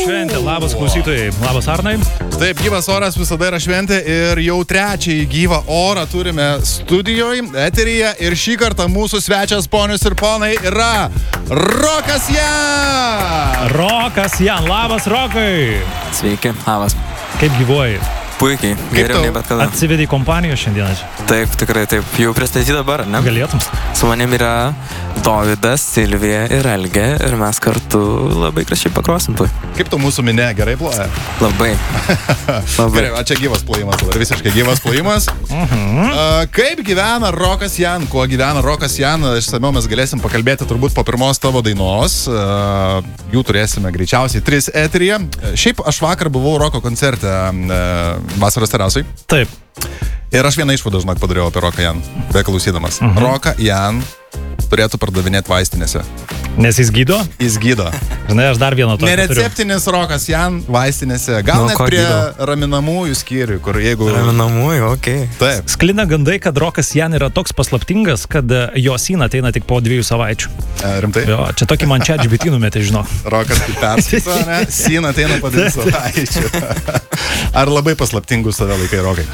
šventė. Labas klausytojai, labas Arnai. Taip, gyvas oras visada yra šventė ir jau trečiąjį gyvą orą turime studijoje, eteryje ir šį kartą mūsų svečias, ponios ir ponai, yra Rokas Jan. Rokas Jan, labas Rokai. Sveiki, labas. Kaip gyvuoji? Puikiai, geriau nei bet kada. Atsivedai kompanijos šiandieną čia? Taip, tikrai taip. Jau pristatyti dabar, ne? Galėtum. Su manim yra Dovydas, Silvija ir Elgė ir mes kartu labai gražiai pakrosim tuoj. Kaip tu mūsų minė, gerai ploja? Labai. Gerai, čia gyvas plojimas, dabar visiškai gyvas plojimas. Kaip gyvena Rokas Jan, kuo gyvena Rokas Jan, išsamiau mes galėsim pakalbėti turbūt po pirmos tavo dainos. Jų turėsime greičiausiai 3 eteryje. Šiaip aš vakar buvau Roko koncerte Vasaros terasui. Taip. Ir aš vieną išvadą, žinok, padariau apie Roką Jan, beklausydamas. Roką Jan turėtų pardavinėti vaistinėse. Nes jis gydo? Jis gydo. Žinai, aš dar vieną tokį Nereceptinis Rokas Jan vaistinėse. Gal net prie raminamųjų skyrių, kur jeigu... Raminamųjų, okei. Taip. Sklina gandai, kad Rokas Jan yra toks paslaptingas, kad jo syna ateina tik po 2 savaičių. Rimtai? Jo, čia tokį man čia LGBT numetė, žinau. Rokas kaip perskaito, ne? Syna ateina po 2 savaičių. Ar labai paslaptingų save laikai, Rokai?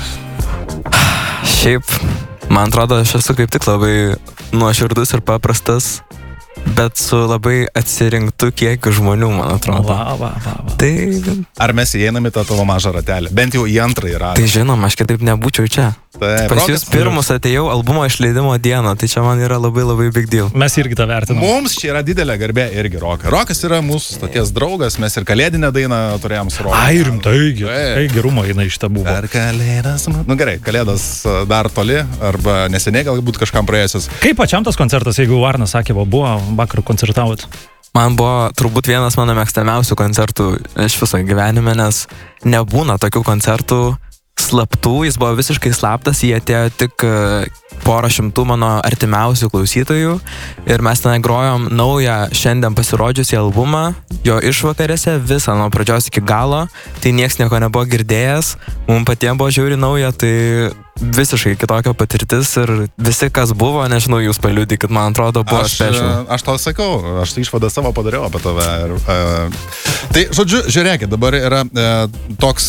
Šiaip, man atrodo, aš esu kaip tik labai nuoširdus ir paprastas, bet su labai atsirinktų kiekiu žmonių, man atrodo. Va. Tai... Ar mes įeiname tą tavo mažą ratelį? Bent jau į antrąjį ratą. Tai žinoma, aš kitaip nebūčiau čia. Taip, pas jūs pirmus atėjau albumo išleidimo dieną, tai čia man yra labai labai big deal. Mes irgi tą vertinam. Mums čia yra didelė garbė irgi Rokas. Rokas yra mūsų stoties draugas, mes ir kalėdinę dainą turėjom su Roku. Ai, rimtai, gerumo eina iš tą buvo. Per kalėdas. Nu gerai, kalėdas dar toli, arba neseniai galbūt kažkam praėjusios. Kaip pačiam tas koncertas, jeigu Arnas sakė, buvo vakar koncertavot? Man buvo turbūt vienas mano mėgstamiausių koncertų iš viso gyvenime, nes nebūna tokių koncertų slaptų, jis buvo visiškai slaptas, jie atėjo tik porą šimtų mano artimiausių klausytojų ir mes ten grojom naują šiandien pasirodžiusį albumą, jo išvakarėse visą nuo pradžios iki galo, tai nieks nieko nebuvo girdėjęs, mums patiems buvo žiauri nauja, tai visiškai kitokia patirtis ir visi, kas buvo, nežinau, jūs paliudykit, man atrodo, buvo special. Aš to sakau, aš tai išvadą savo padariau apie tave. Tai, žodžiu, žiūrėkit, dabar yra toks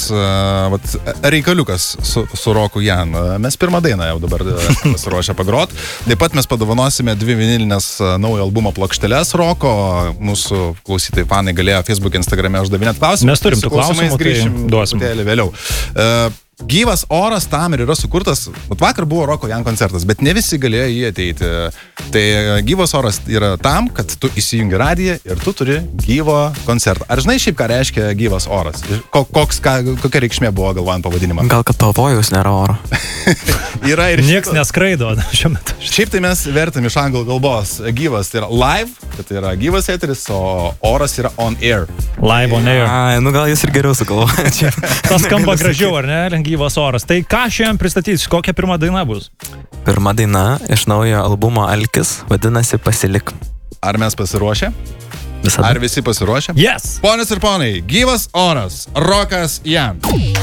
reikaliukas su Roku Jan. Mes pirmą dainą jau dabar pasiruošę pagrot. Taip pat mes padovanosime 2 vinilinės naujo albumo plokšteles Roko. Mūsų klausytojai fanai galėjo Facebook, Instagrame uždavinėti klausimus. Mes turim tų klausimų, grįšim duosim vėliau. Gyvas oras tam ir yra sukurtas. Vakar buvo Roko Jan koncertas, bet ne visi galėjo jį ateiti. Tai gyvas oras yra tam, kad tu įsijungi radiją ir tu turi gyvo koncertą. Ar žinai šiaip, ką reiškia gyvas oras? Kokia reikšmė buvo galvojant pavadinimą? Gal kad pavojus nėra oro. Yra ir nieks neskraido šiuo metu. Šiaip tai mes vertam iš anglų kalbos. Gyvas tai yra live, tai yra gyvas eteris, o oras yra on air. Live on air. Ai, nu gal jis ir geriau sugalvoja. Tas skamba gražiau, ar ne? Gyvas oras. Tai ką šiandien pristatysi? Kokia pirma daina bus? Pirma daina iš naujo albumo Alkis, vadinasi Pasilik. Ar mes pasiruošę? Visada. Ar visi pasiruošę? Yes! Ponios ir ponai, gyvas oras, Rokas Jan.